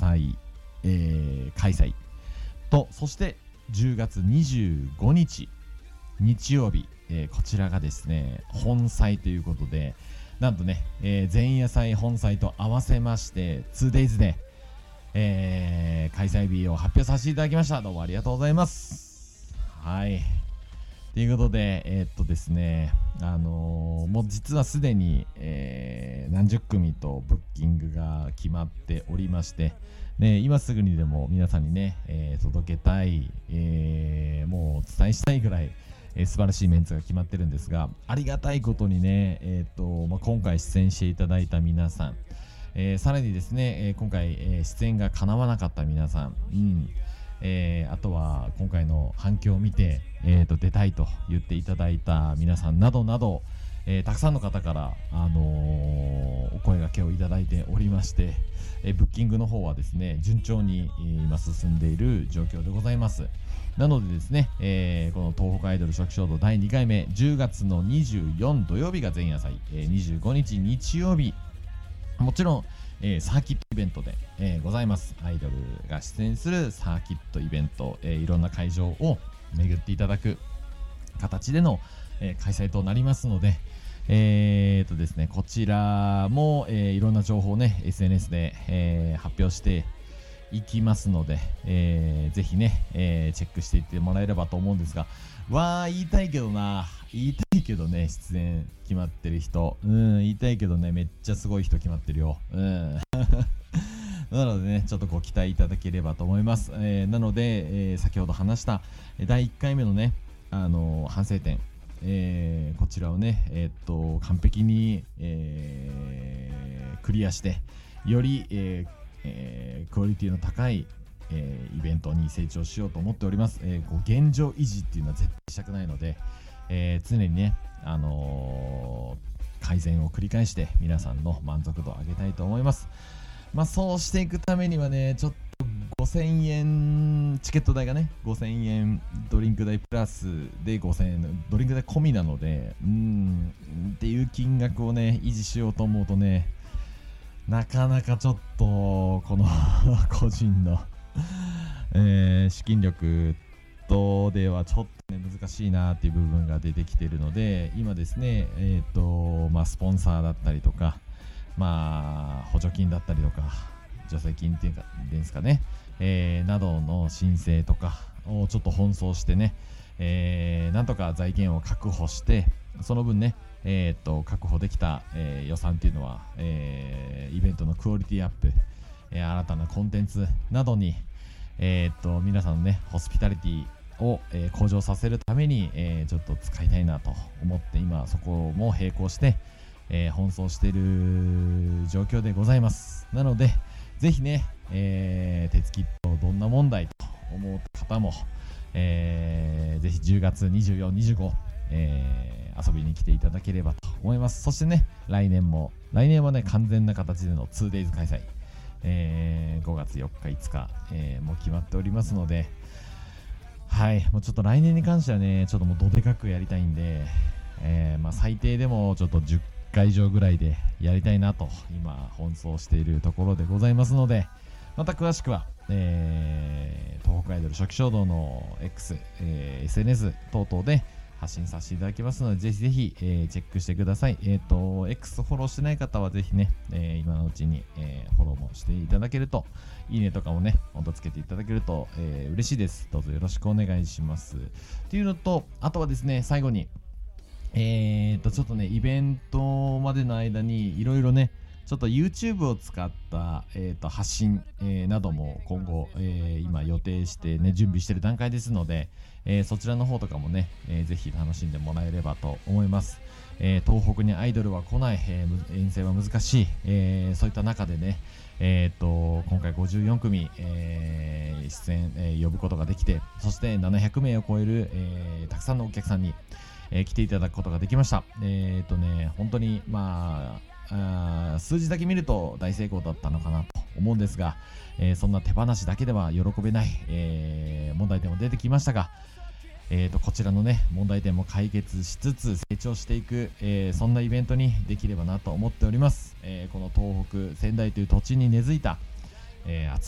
祭、開催と、そして10月25日日曜日、こちらがですね本祭ということで、なんとね、前夜祭本祭と合わせまして 2days で、開催日を発表させていただきました。どうもありがとうございます。はい、ということでですね、もう実はすでに、何十組とブッキングが決まっておりまして、ね、今すぐにでも皆さんにね、届けたい、もうお伝えしたいぐらい、素晴らしいメンツが決まってるんですが、ありがたいことにね、今回出演していただいた皆さん、さらにですね、今回、出演が叶わなかった皆さん、あとは今回の反響を見て、出たいと言っていただいた皆さんなどなど、たくさんの方から、お声掛けをいただいておりまして、ブッキングの方はですね順調に、今進んでいる状況でございます。なのでですね、この東北アイドル初期衝動第2回目10月の24土曜日が前夜祭、25日日曜日、もちろん、サーキットイベントで、ございます。アイドルが出演するサーキットイベント、いろんな会場を巡っていただく形での、開催となりますので、ですね、こちらも、いろんな情報をね SNS で、発表していきますので、ぜひね、チェックしていってもらえればと思うんですが、言いたいけどね、出演決まってる人、言いたいけどね、めっちゃすごい人決まってるよ。なのでね、ちょっとご期待いただければと思います。なので、先ほど話した第1回目のね、反省点、こちらをね、完璧に、クリアして、より、クオリティの高い、イベントに成長しようと思っております。現状維持っていうのは絶対したくないので、常にね、改善を繰り返して皆さんの満足度を上げたいと思います。そうしていくためにはね、ちょっと5000円チケット代がね、5000円ドリンク代プラスで5000円ドリンク代込みなので、っていう金額をね維持しようと思うとね、なかなかちょっとこの個人の資金力とではちょっとね難しいなっていう部分が出てきているので、今ですね、スポンサーだったりとか、補助金だったりとか助成金っていうんですかね、などの申請とかをちょっと奔走してね、なんとか財源を確保して、その分ね、確保できた、予算っていうのは、イベントのクオリティアップ、新たなコンテンツなどに、皆さんのねホスピタリティを、向上させるために、ちょっと使いたいなと思って、今そこも並行して、奔走している状況でございます。なのでぜひね、鉄キットどんな問題と思う方も、ぜひ10月24、25、遊びに来ていただければと思います。そしてね、来年はね完全な形での 2days 開催、5月4日5日、もう決まっておりますので、はい、もうちょっと来年に関してはねちょっともうどでかくやりたいんで、最低でもちょっと10会場ぐらいでやりたいなと今奔走しているところでございますので、また詳しくは、東北アイドル初期衝動の X、SNS 等々で発信させていただきますので、ぜひぜひ、チェックしてください。X フォローしてない方はぜひね、今のうちに、フォローもしていただけると、いいねとかもね、ほんとつけていただけると、嬉しいです。どうぞよろしくお願いします。っていうのと、あとはですね、最後に、ちょっとね、イベントまでの間にいろいろね、ちょっと YouTube を使った、発信、なども今後、今予定してね、準備している段階ですので、そちらの方とかもね、ぜひ楽しんでもらえればと思います。東北にアイドルは来ない、遠征は難しい、そういった中でね、今回54組、出演、呼ぶことができて、そして700名を超える、たくさんのお客さんに、来ていただくことができました。本当に数字だけ見ると大成功だったのかなと思うんですが、そんな手放しだけでは喜べない、問題点も出てきましたが、こちらのね問題点も解決しつつ成長していく、そんなイベントにできればなと思っております。この東北仙台という土地に根付いた、熱